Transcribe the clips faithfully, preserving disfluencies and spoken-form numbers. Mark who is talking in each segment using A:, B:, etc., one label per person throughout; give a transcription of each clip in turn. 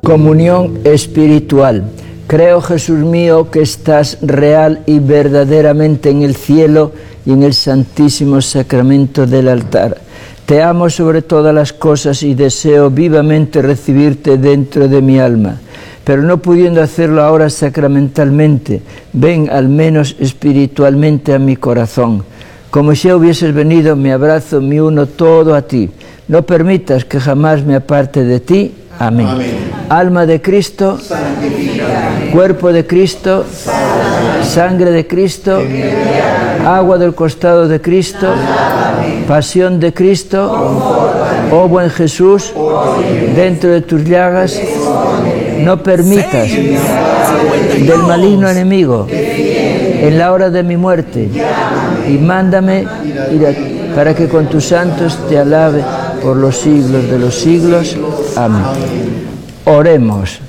A: Comunión espiritual. Creo, Jesús mío, que estás real y verdaderamente en el cielo y en el santísimo sacramento del altar. Te amo sobre todas las cosas y deseo vivamente recibirte dentro de mi alma. Pero no pudiendo hacerlo ahora sacramentalmente, ven al menos espiritualmente a mi corazón. Como si ya hubieses venido, me abrazo, me uno todo a ti. No permitas que jamás me aparte de ti. Amén. Amén. Alma de Cristo, santificada. Cuerpo de Cristo, salva. Sangre de Cristo, agua del costado de Cristo, salva. Pasión de Cristo, conforta. Oh buen Jesús, oye. Dentro de tus llagas, no permitas del maligno enemigo en la hora de mi muerte, y mándame para que con tus santos te alabe por los siglos de los siglos. Amén. Oremos.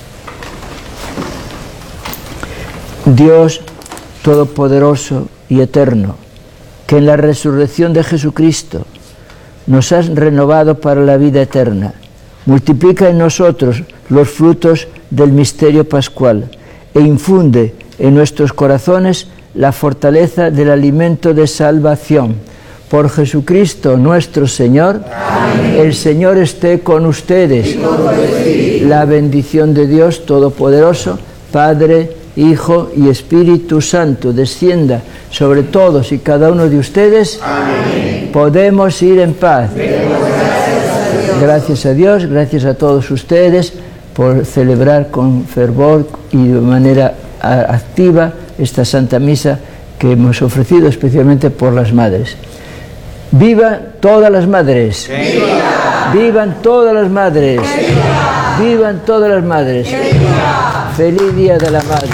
A: Dios Todopoderoso y Eterno, que en la resurrección de Jesucristo nos has renovado para la vida eterna, multiplica en nosotros los frutos del misterio pascual e infunde en nuestros corazones la fortaleza del alimento de salvación. Por Jesucristo nuestro Señor. Amén. El Señor esté con ustedes. Y con la bendición de Dios Todopoderoso, Padre, Hijo y Espíritu Santo, descienda sobre todos y cada uno de ustedes. Amén. Podemos ir en paz. Gracias, gracias a Dios, gracias a todos ustedes por celebrar con fervor y de manera activa esta Santa Misa que hemos ofrecido especialmente por las madres. ¡Vivan todas las madres! ¡Viva! ¡Vivan todas las madres! ¡Viva! ¡Vivan todas las madres! ¡Viva! ¡Feliz Día de la Madre!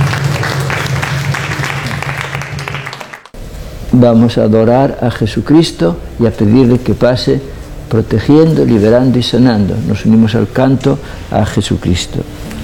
A: Vamos a adorar a Jesucristo y a pedirle que pase protegiendo, liberando y sanando. Nos unimos al canto a Jesucristo.